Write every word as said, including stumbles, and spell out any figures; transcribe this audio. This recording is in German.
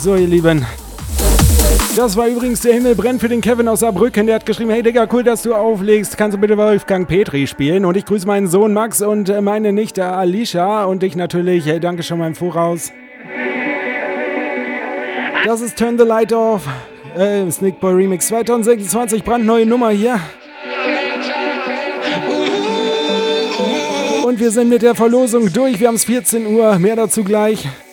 So, ihr Lieben. Das war übrigens der Himmel brennt für den Kevin aus Saarbrücken. Der hat geschrieben, hey Digga, cool, dass du auflegst. Kannst du bitte Wolfgang Petri spielen? Und ich grüße meinen Sohn Max und meine Nichte Alicia. Und dich natürlich. Hey, danke schon mal im Voraus. Das ist Turn the Light Off. Äh, Sneak Boy Remix zwanzig sechsundzwanzig. Brandneue Nummer hier. Und wir sind mit der Verlosung durch. Wir haben es vierzehn Uhr. Mehr dazu gleich.